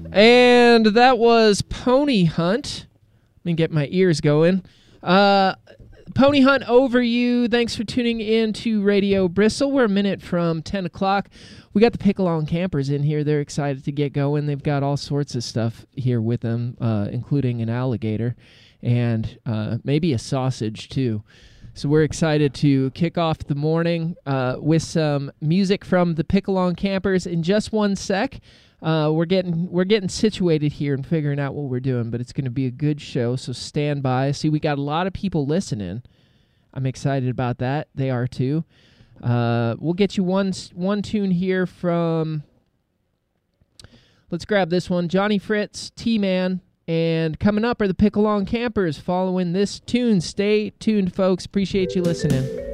And that was Pony Hunt. Let me get my ears going. Pony Hunt over you. Thanks for tuning in to Radio Bristol. We're a minute from 10 o'clock. We got the Pick Along Campers in here. They're excited to get going. They've got all sorts of stuff here with them, including an alligator and maybe a sausage, too. So we're excited to kick off the morning with some music from the Pick Along Campers in just one sec. We're getting situated here and figuring out what we're doing, but it's going to be a good show, so stand by. See, we got a lot of people listening. I'm excited about that. They are too. We'll get you one tune here from, let's grab this one, Johnny Fritz, T-Man, and coming up are the Pick Along Campers following this tune. Stay tuned, folks. Appreciate you listening.